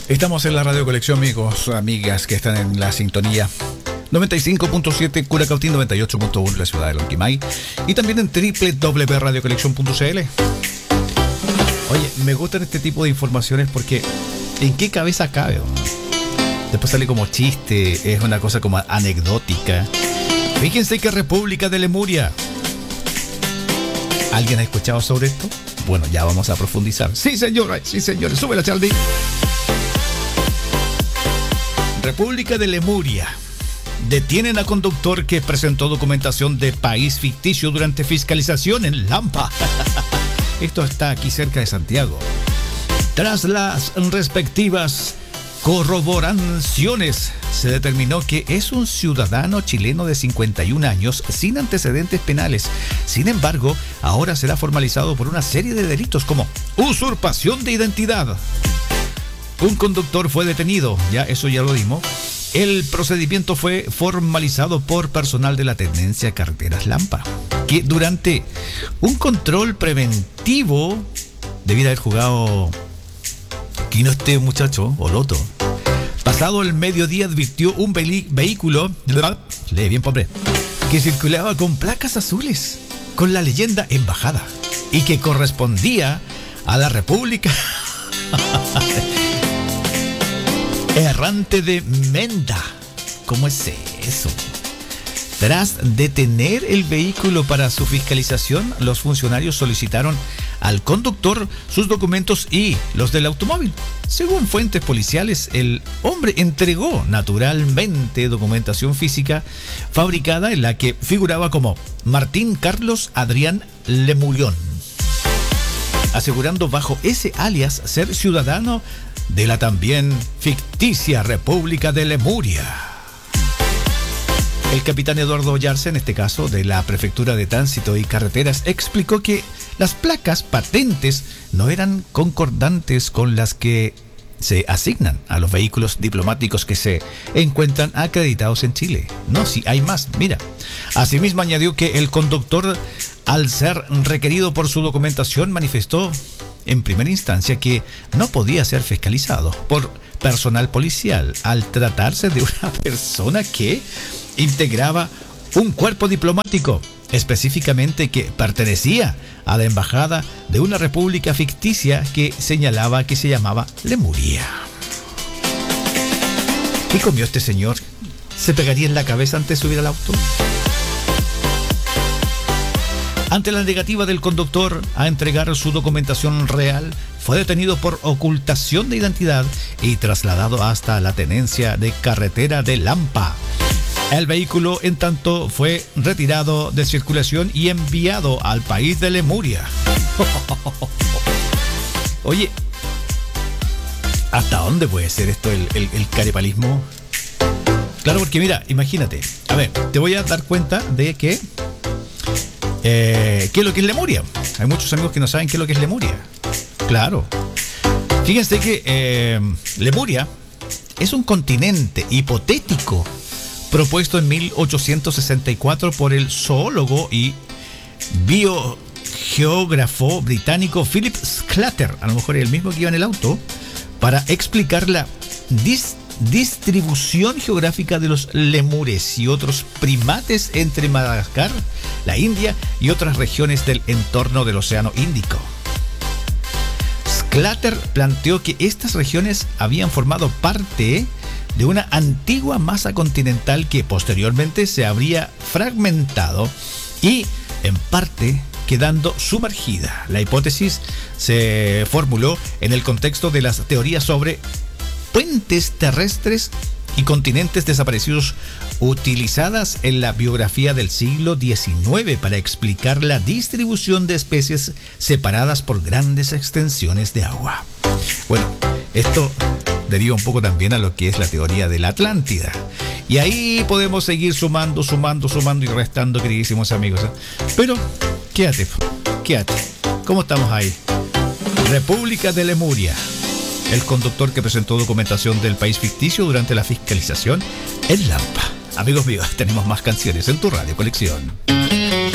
Estamos en la Radio Colección, amigos, amigas que están en la sintonía 95.7 Curacautín, 98.1 la ciudad de Lonquimay y también en www.radiocolección.cl. Oye, me gustan este tipo de informaciones porque ¿en qué cabeza cabe? Después sale como chiste, es una cosa como anecdótica. Fíjense que República de Lemuria. ¿Alguien ha escuchado sobre esto? Bueno, ya vamos a profundizar. Sí, señora, sí, señores, súbela, Charlie. República de Lemuria. Detienen a conductor que presentó documentación de país ficticio durante fiscalización en Lampa. Esto está aquí cerca de Santiago. Tras las respectivas corroboraciones, se determinó que es un ciudadano chileno de 51 años sin antecedentes penales. Sin embargo, ahora será formalizado por una serie de delitos como usurpación de identidad. Un conductor fue detenido, eso ya lo dimos. El procedimiento fue formalizado por personal de la Tenencia Carreteras Lampa, que durante un control preventivo, debido a haber jugado Quino este muchacho, o Loto, pasado el mediodía advirtió un vehículo, lee bien, pobre, que circulaba con placas azules, con la leyenda Embajada, y que correspondía a la República Errante de Menda. ¿Cómo es eso? Tras detener el vehículo para su fiscalización, los funcionarios solicitaron al conductor sus documentos y los del automóvil. Según fuentes policiales, el hombre entregó naturalmente documentación física fabricada en la que figuraba como Martín Carlos Adrián Lemurión, asegurando bajo ese alias ser ciudadano de la también ficticia República de Lemuria. El capitán Eduardo Ollarse, en este caso de la Prefectura de Tránsito y Carreteras, explicó que las placas patentes no eran concordantes con las que se asignan a los vehículos diplomáticos que se encuentran acreditados en Chile. No, sí, hay más, mira. Asimismo añadió que el conductor, al ser requerido por su documentación, manifestó en primera instancia que no podía ser fiscalizado por personal policial al tratarse de una persona que integraba un cuerpo diplomático, específicamente que pertenecía a la embajada de una república ficticia que señalaba que se llamaba Lemuria. ¿Qué comió este señor? ¿Se pegaría en la cabeza antes de subir al auto? Ante la negativa del conductor a entregar su documentación real, fue detenido por ocultación de identidad y trasladado hasta la tenencia de carretera de Lampa. El vehículo, en tanto, fue retirado de circulación y enviado al país de Lemuria. Oye, ¿hasta dónde puede ser esto el carepalismo? Claro, porque mira, imagínate. A ver, te voy a dar cuenta de que ¿qué es lo que es Lemuria? Hay muchos amigos que no saben qué es lo que es Lemuria. Claro. Fíjense que Lemuria es un continente hipotético propuesto en 1864 por el zoólogo y biogeógrafo británico Philip Sclater, a lo mejor es el mismo que iba en el auto, para explicar la distribución geográfica de los lemures y otros primates entre Madagascar, la India y otras regiones del entorno del Océano Índico. Sclater planteó que estas regiones habían formado parte de una antigua masa continental que posteriormente se habría fragmentado y, en parte, quedando sumergida. La hipótesis se formuló en el contexto de las teorías sobre puentes terrestres y continentes desaparecidos utilizadas en la biografía del siglo XIX para explicar la distribución de especies separadas por grandes extensiones de agua. Bueno, esto deriva un poco también a lo que es la teoría de la Atlántida. Y ahí podemos seguir sumando y restando, queridísimos amigos. Pero quédate. ¿Cómo estamos ahí? República de Lemuria. El conductor que presentó documentación del país ficticio durante la fiscalización en Lampa. Amigos míos, tenemos más canciones en tu Radio Colección.